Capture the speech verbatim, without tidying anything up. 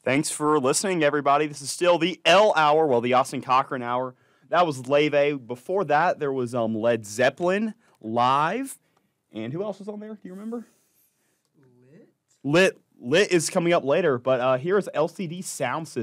Thanks for listening, everybody. This is still the L Hour, well, the Austin Cochran Hour. That was Leve. Before that, there was um, Led Zeppelin live. And who else was on there? Do you remember? Lit. Lit. Lit is coming up later, but uh, here is L C D Sound System.